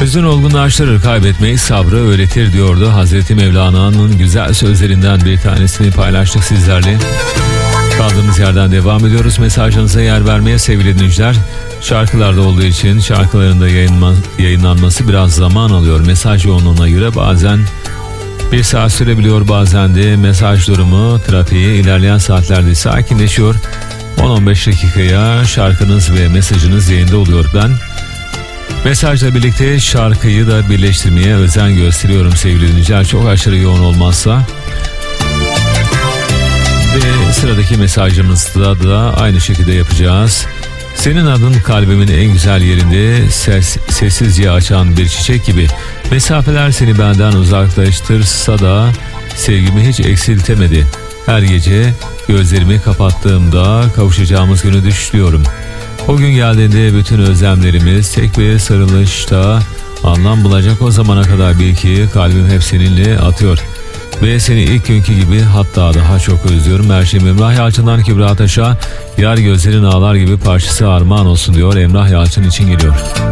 Hüzün olgunlaştırır, kaybetmeyi sabrı öğretir diyordu. Hazreti Mevlana'nın güzel sözlerinden bir tanesini paylaştık sizlerle. Kaldığımız yerden devam ediyoruz. Mesajlarınıza yer vermeye sevgili dinleyiciler. Şarkılarda olduğu için şarkıların da yayınlanması biraz zaman alıyor. Mesaj yoğunluğuna göre bazen bir saat sürebiliyor, bazen de mesaj durumu, trafiği ilerleyen saatlerde sakinleşiyor. 10-15 dakikaya şarkınız ve mesajınız yayında oluyor. Ben mesajla birlikte şarkıyı da birleştirmeye özen gösteriyorum sevgili dinleyiciler. Çok aşırı yoğun olmazsa. Ve sıradaki mesajımızda da aynı şekilde yapacağız. Senin adın kalbimin en güzel yerinde, sessizce açan bir çiçek gibi. Mesafeler seni benden uzaklaştırsa da sevgimi hiç eksiltemedi. Her gece gözlerimi kapattığımda kavuşacağımız günü düşlüyorum. O gün geldiğinde bütün özlemlerimiz tek bir sarılışta anlam bulacak. O zamana kadar bil ki kalbim hep seninle atıyor. Ve seni ilk günkü gibi hatta daha çok özlüyorum. Her şeyim Emrah Yalçın'dan Kübra Taş'a, yar gözlerin ağlar gibi parçası armağan olsun diyor. Emrah Yalçın için geliyor.